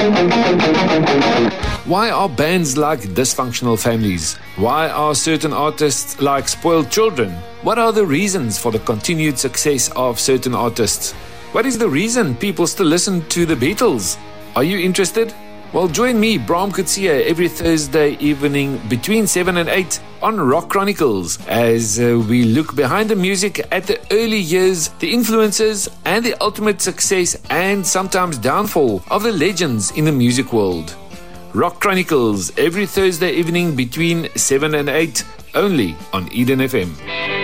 Why are bands like dysfunctional families? Why are certain artists like spoiled children? What are the reasons for the continued success of certain artists? What is the reason people still listen to the Beatles? Are you interested? Well, join me, Bram Kutsia, every Thursday evening between 7 and 8 on Rock Chronicles as we look behind the music at the early years, the influences, and the ultimate success and sometimes downfall of the legends in the music world. Rock Chronicles every Thursday evening between 7 and 8, only on Eden FM.